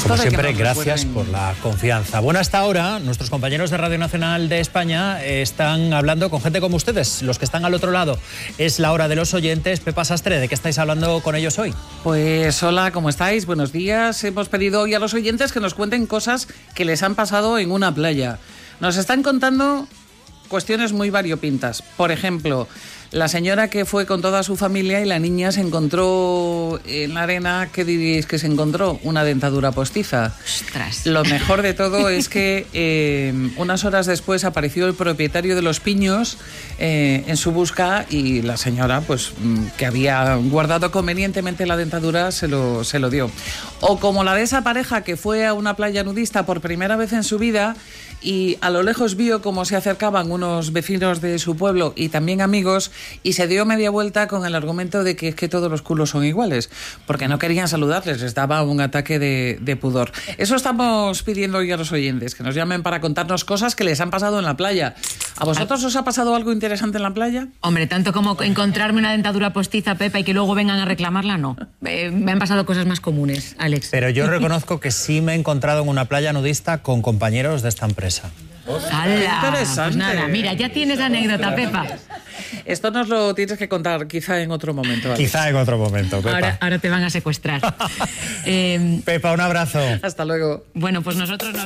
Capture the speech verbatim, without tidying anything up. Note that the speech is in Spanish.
gusto Como de siempre, que nos gracias recuerden. por la confianza. Bueno, hasta ahora, nuestros compañeros de Radio Nacional de España están hablando con gente como ustedes, los que están al otro lado. Es la hora de los oyentes. Pepa Sastre, ¿de qué estáis hablando con ellos hoy? Pues hola, ¿cómo estáis? Buenos días. Hemos pedido hoy a los oyentes que nos cuenten cosas que les han pasado en una playa. Nos están contando cuestiones muy variopintas. Por ejemplo, la señora que fue con toda su familia y la niña se encontró en la arena. ¿Qué diréis que se encontró? Una dentadura postiza. Ostras. Lo mejor de todo es que eh, unas horas después apareció el propietario de los piños eh, en su busca y la señora, pues que había guardado convenientemente la dentadura, se lo, se lo dio. O como la de esa pareja que fue a una playa nudista por primera vez en su vida y a lo lejos vio cómo se acercaban unos vecinos de su pueblo y también amigos y se dio media vuelta con el argumento de que es que todos los culos son iguales, porque no querían saludarles, les daba un ataque de, de pudor. Eso estamos pidiendo hoy a los oyentes, que nos llamen para contarnos cosas que les han pasado en la playa. ¿A vosotros os ha pasado algo interesante en la playa? Hombre, tanto como encontrarme una dentadura postiza, Pepa, y que luego vengan a reclamarla, no. Eh, me han pasado cosas más comunes, Alex. Pero yo reconozco que sí me he encontrado en una playa nudista con compañeros de esta empresa. ¡Hala! interesante! Pues nada, mira, ya tienes anécdota, Pepa. Esto nos lo tienes que contar quizá en otro momento, Alex. Quizá en otro momento, Pepa. Ahora, ahora te van a secuestrar. eh, Pepa, un abrazo. Hasta luego. bueno, pues nosotros nos...